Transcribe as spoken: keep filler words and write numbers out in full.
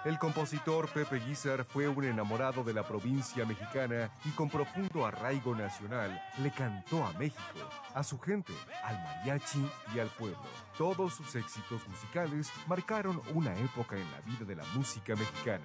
El compositor Pepe Guizar fue un enamorado de la provincia mexicana y con profundo arraigo nacional le cantó a México, a su gente, al mariachi y al pueblo. Todos sus éxitos musicales marcaron una época en la vida de la música mexicana.